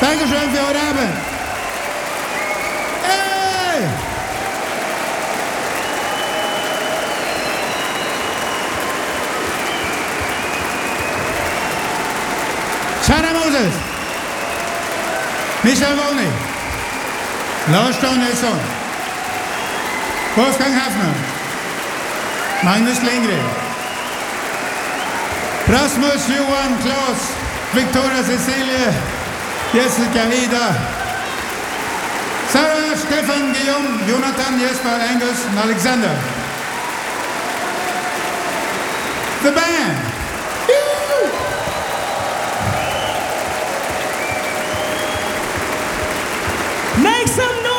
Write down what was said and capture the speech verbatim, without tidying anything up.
Dankeschön für heute Abend. Hey! Chana Moses, Michael Wolny, Lars Danielsson, Wolfgang Hafner, Magnus Lindgren, Rasmus Johan Claes, Victoria Cecilie, Jessica Ida, Sarah Stefan Guillaume, Jonathan Jesper Angus and Alexander. The band. Woo! Make some